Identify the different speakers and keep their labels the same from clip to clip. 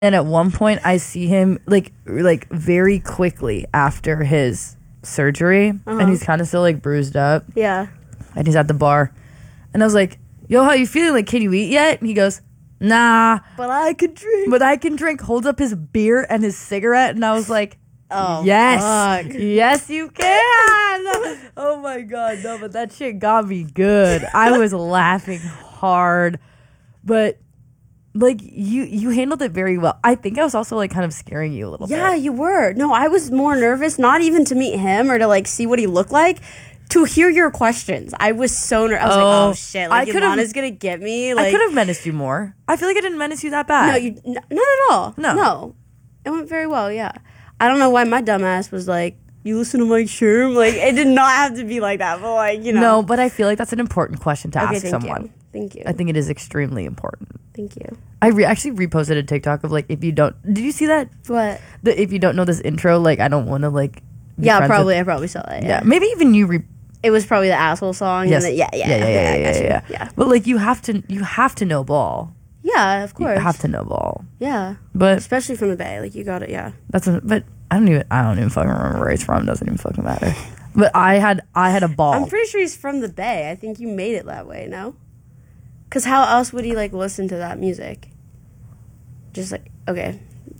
Speaker 1: And at one point, I see him like very quickly after his surgery, and he's kind of still like bruised up.
Speaker 2: Yeah.
Speaker 1: And he's at the bar, and I was like, "Yo, how you feeling? Like, can you eat yet?" And he goes, "Nah,
Speaker 2: But I could drink.
Speaker 1: but I can drink." Holds up his beer and his cigarette, and I was like,
Speaker 2: Oh,
Speaker 1: yes,
Speaker 2: fuck.
Speaker 1: yes, you can. Oh my god, no, but that shit got me good. I was laughing hard, but like you handled it very well. I think I was also like kind of scaring you a little bit.
Speaker 2: Yeah, you were. No, I was more nervous, not even to meet him or to like see what he looked like, to hear your questions. I was so nervous. I was like, oh shit, like Ivana's gonna get me. Like,
Speaker 1: I could have menaced you more. I feel like I didn't menace you that bad.
Speaker 2: No, not at all.
Speaker 1: No.
Speaker 2: It went very well. Yeah, I don't know why my dumbass was like, "You listen to Mike Sherm." Like, it did not have to be like that, but like, you know.
Speaker 1: No, but I feel like that's an important question to ask someone.
Speaker 2: Thank you.
Speaker 1: I think it is extremely important.
Speaker 2: Thank you.
Speaker 1: I actually reposted a TikTok of like, if you don't, did you see that?
Speaker 2: What?
Speaker 1: If you don't know this intro, like, I don't want to like. Be
Speaker 2: Yeah,
Speaker 1: friends
Speaker 2: probably.
Speaker 1: with-
Speaker 2: I probably saw that.
Speaker 1: Yeah, maybe even you.
Speaker 2: It was probably the asshole song.
Speaker 1: Yes.
Speaker 2: And then, yeah.
Speaker 1: But like, you have to know ball.
Speaker 2: Yeah, of course.
Speaker 1: You have to know ball.
Speaker 2: Yeah,
Speaker 1: But
Speaker 2: especially from the Bay. Like, you got it. Yeah.
Speaker 1: but I don't even fucking remember where he's from. Doesn't even fucking matter. But I had a ball.
Speaker 2: I'm pretty sure he's from the Bay. I think you made it that way. No. Because how else would he like listen to that music? Just like, okay,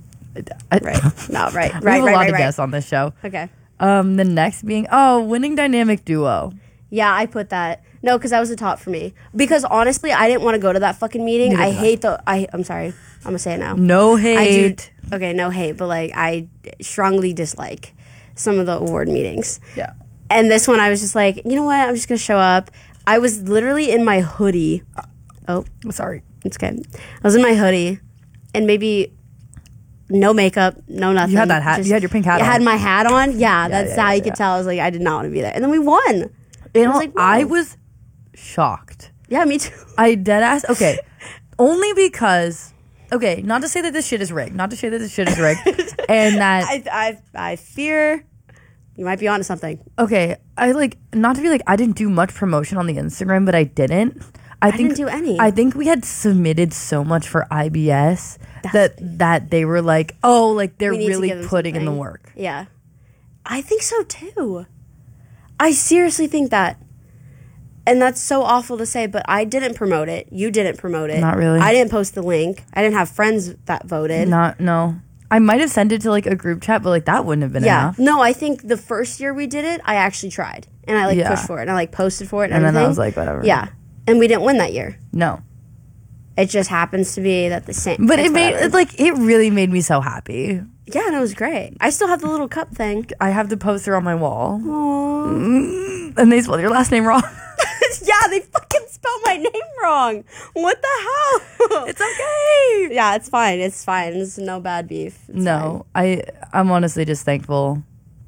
Speaker 2: right? No, right.
Speaker 1: We have a lot to guess on this show.
Speaker 2: Okay.
Speaker 1: The next being winning dynamic duo.
Speaker 2: Yeah, I put that. No, because that was the top for me. Because honestly, I didn't want to go to that fucking meeting.
Speaker 1: Neither
Speaker 2: I
Speaker 1: did I.
Speaker 2: hate the. I'm sorry. I'm gonna say it now.
Speaker 1: No hate.
Speaker 2: Okay, no hate, but like I strongly dislike some of the award meetings.
Speaker 1: Yeah.
Speaker 2: And this one, I was just like, you know what? I'm just gonna show up. I was literally in my hoodie. Oh,
Speaker 1: Sorry.
Speaker 2: it's good. I was in my hoodie, and maybe no makeup, no nothing.
Speaker 1: You had that hat. You had your pink hat
Speaker 2: I
Speaker 1: on.
Speaker 2: had my hat on. Yeah, that's how you could
Speaker 1: yeah.
Speaker 2: tell. I was like, I did not want to be there. And then we won.
Speaker 1: I was shocked.
Speaker 2: Yeah, me too.
Speaker 1: I dead ass. Okay. Only because. Okay, not to say that this shit is rigged. And that.
Speaker 2: I fear you might be onto something.
Speaker 1: Okay, I like, not to be like, I didn't do much promotion on the Instagram, but I didn't. I didn't
Speaker 2: do any.
Speaker 1: I think we had submitted so much for IBS that they were like, oh, like they're really putting in the work.
Speaker 2: Yeah. I think so too. I seriously think that. And that's so awful to say, but I didn't promote it. You didn't promote it.
Speaker 1: Not really.
Speaker 2: I didn't post the link. I didn't have friends that voted.
Speaker 1: No. I might have sent it to like a group chat, but like that wouldn't have been enough.
Speaker 2: No, I think the first year we did it, I actually tried. And I like pushed for it. And I like posted for it and everything.
Speaker 1: Then I was like, whatever.
Speaker 2: Yeah. And we didn't win that year.
Speaker 1: No.
Speaker 2: It just happens to be that the same.
Speaker 1: But it really made me so happy.
Speaker 2: Yeah, and it was great. I still have the little cup thing.
Speaker 1: I have the poster on my wall.
Speaker 2: Aww.
Speaker 1: And they spelled your last name wrong.
Speaker 2: Yeah, they fucking spelled my name wrong. What the hell?
Speaker 1: It's okay.
Speaker 2: Yeah, it's fine. It's fine. It's no bad beef. It's
Speaker 1: fine. I'm honestly just thankful.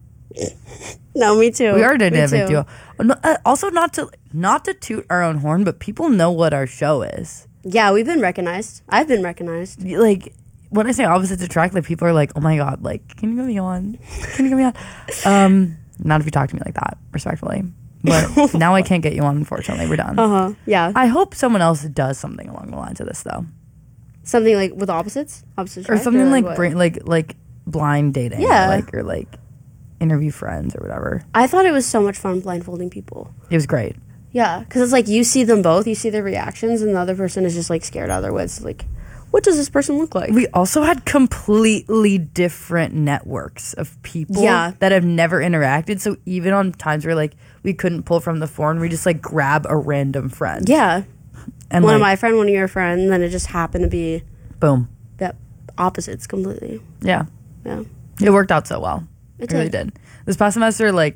Speaker 2: No, me too.
Speaker 1: We are a dynamic duo. Also, not to toot our own horn, but people know what our show is.
Speaker 2: Yeah, we've been recognized. I've been recognized.
Speaker 1: Like, when I say opposites attract, like, people are like, oh my god, like, can you get me on? Can you get me on? Not if you talk to me like that, respectfully. But now I can't get you on, unfortunately. We're done.
Speaker 2: Yeah.
Speaker 1: I hope someone else does something along the lines of this, though.
Speaker 2: Something like with opposites? Opposites
Speaker 1: or something like blind dating.
Speaker 2: Yeah.
Speaker 1: Or like interview friends or whatever.
Speaker 2: I thought it was so much fun blindfolding people.
Speaker 1: It was great.
Speaker 2: Yeah, because it's like you see them both, you see their reactions, and the other person is just like scared out of their wits. Like, what does this person look like?
Speaker 1: We also had completely different networks of people that have never interacted. So even on times where like we couldn't pull from the phone, we just like grab a random friend.
Speaker 2: Yeah.
Speaker 1: And
Speaker 2: one of my friend, one of your friend, then it just happened to be
Speaker 1: boom.
Speaker 2: That opposites completely.
Speaker 1: Yeah.
Speaker 2: Yeah.
Speaker 1: It worked out so well.
Speaker 2: It
Speaker 1: really did. This past semester, like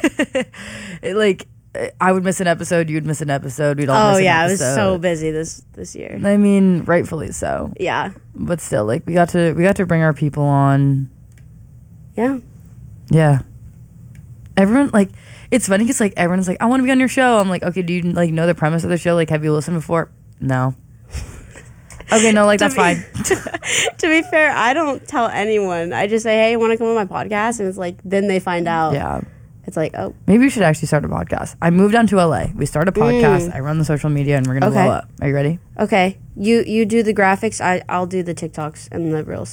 Speaker 1: I would miss an episode, you would miss an episode, we'd all miss an episode.
Speaker 2: I was so busy this year.
Speaker 1: I mean, rightfully so.
Speaker 2: Yeah.
Speaker 1: But still, like we got to bring our people on.
Speaker 2: Yeah.
Speaker 1: Yeah. Everyone, like, it's funny because like everyone's like, I want to be on your show. I'm like, okay, do you like know the premise of the show? Like, have you listened before? No. Okay, no, like that's fine.
Speaker 2: To be fair, I don't tell anyone. I just say, hey, want to come on my podcast? And it's like, then they find out.
Speaker 1: Yeah.
Speaker 2: It's like, oh.
Speaker 1: Maybe we should actually start a podcast. I moved down to LA. We start a podcast. I run the social media and we're going to blow up. Are you ready?
Speaker 2: Okay. You do the graphics. I'll do the TikToks and the reels.